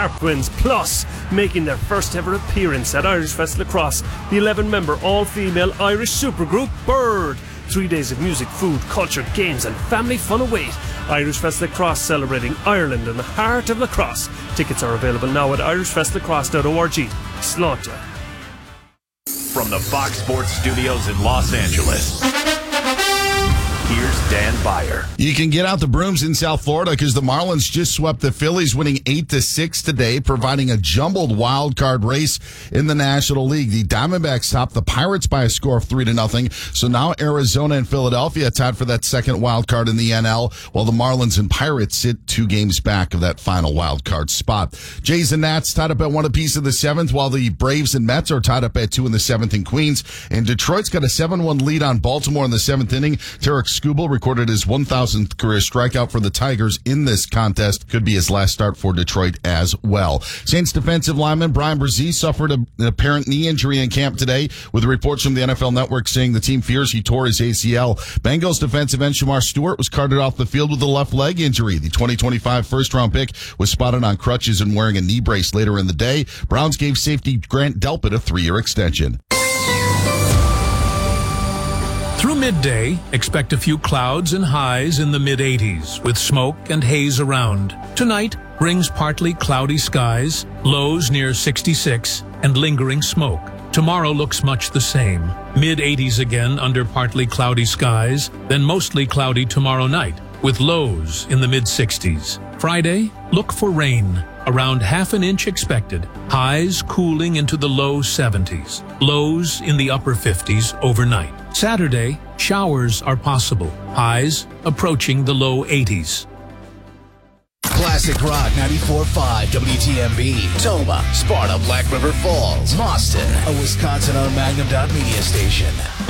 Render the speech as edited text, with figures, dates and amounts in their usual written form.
Harlequins, plus making their first ever appearance at Irish Fest Lacrosse, the 11-member all-female Irish supergroup Bird. 3 days of music, food, culture, games and family fun await. Irish Fest Lacrosse, celebrating Ireland in the heart of lacrosse. Tickets are available now at irishfestlacrosse.org. Slaughter. From the Fox Sports Studios in Los Angeles, here's Dan Beyer. You can get out the brooms in South Florida because the Marlins just swept the Phillies, winning 8-6 today, providing a jumbled wild card race in the National League. The Diamondbacks topped the Pirates by a score of 3-0. So now Arizona and Philadelphia tied for that second wild card in the NL, while the Marlins and Pirates sit 2 games back of that final wild card spot. Jays and Nats tied up at 1 apiece in the 7th, while the Braves and Mets are tied up at 2 in the 7th in Queens. And Detroit's got a 7-1 lead on Baltimore in the 7th inning. Tarek Skubal recorded his 1,000th career strikeout for the Tigers in this contest. Could be his last start for Detroit as well. Saints defensive lineman Brian Brzee suffered an apparent knee injury in camp today, with reports from the NFL Network saying the team fears he tore his ACL. Bengals defensive end Shamar Stewart was carted off the field with a left leg injury. The 2025 first-round pick was spotted on crutches and wearing a knee brace later in the day. Browns gave safety Grant Delpit a 3-year extension. Through midday, expect a few clouds and highs in the mid-80s, with smoke and haze around. Tonight brings partly cloudy skies, lows near 66, and lingering smoke. Tomorrow looks much the same. Mid-80s again under partly cloudy skies, then mostly cloudy tomorrow night, with lows in the mid-60s. Friday, look for rain. Around ½ an inch expected. Highs cooling into the low 70s. Lows in the upper 50s overnight. Saturday, showers are possible. Highs approaching the low 80s. Classic Rock 94.5 WTMB. Toma, Sparta, Black River Falls, Boston. A Wisconsin-owned Magnum Media station.